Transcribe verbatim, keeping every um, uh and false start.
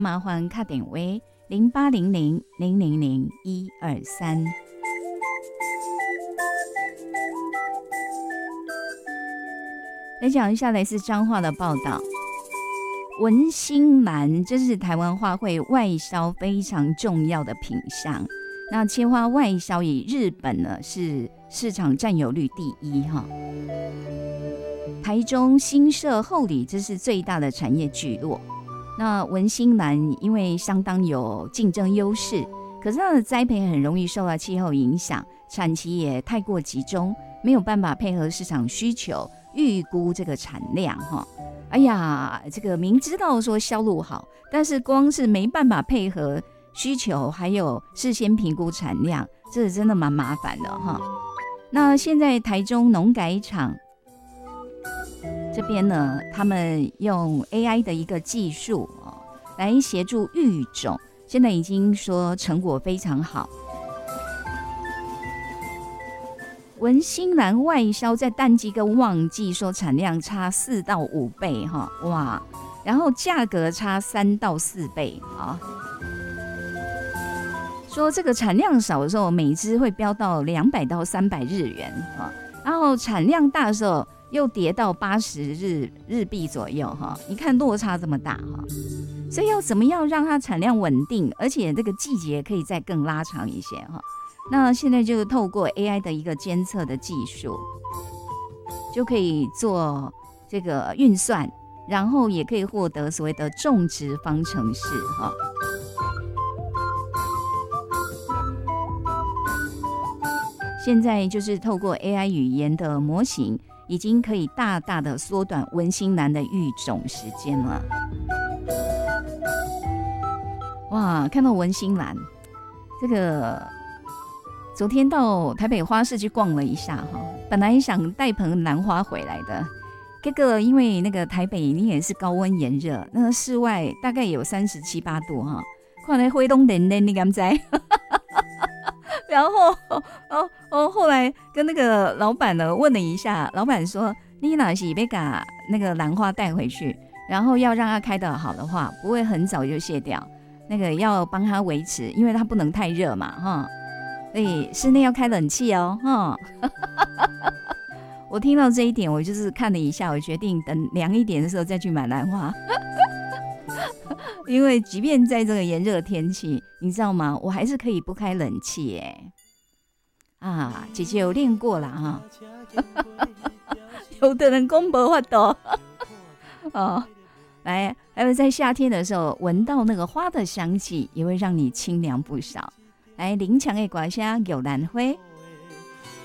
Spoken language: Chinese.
麻烦打电话零八零零零零零一二三。来讲一下来自彰化的报道，文心兰这是台湾花卉外销非常重要的品项。那切花外销以日本呢是市场占有率第一哈。台中新社后里这是最大的产业聚落。那文心兰因为相当有竞争优势，可是它的栽培很容易受到气候影响，产期也太过集中，没有办法配合市场需求预估这个产量哈。哎呀，这个明知道说销路好，但是光是没办法配合需求，还有事先评估产量，这真的蛮麻烦的哈。那现在台中农改场这边呢，他们用 A I 的一个技术、哦、来协助育种，现在已经说成果非常好。文心兰外销在淡季跟旺季说产量差四到五倍哈，哇，然后价格差三到四倍啊。说这个产量少的时候，每只会飙到两百到三百日元啊，然后产量大的时候又跌到八十日日币左右哈，你看落差这么大哈，所以要怎么样让它产量稳定，而且这个季节可以再更拉长一些哈。那现在就透过 A I 的一个监测的技术，就可以做这个运算，然后也可以获得所谓的种植方程式哈。现在就是透过 A I 语言的模型，已经可以大大的缩短文心兰的育种时间了。哇，看到文心兰，这个昨天到台北花市去逛了一下哈，本来想带盆兰花回来的，这个因为那个台北你也是高温炎热，那个室外大概有三十七八度哈，看来灰东冷冷，你敢知？然后哦哦，后来跟那个老板呢问了一下，老板说你哪是要把那个兰花带回去，然后要让它开得好的话，不会很早就谢掉，那个要帮它维持，因为它不能太热嘛哈，所以室内要开冷气哦哈。我听到这一点，我就是看了一下，我决定等凉一点的时候再去买兰花。因为即便在这个炎热天气，你知道吗？我还是可以不开冷气耶。啊，姐姐有练过啦哈。有的人说没办法哦，来，还有在夏天的时候，闻到那个花的香气，也会让你清凉不少。来，林强的歌声有兰花。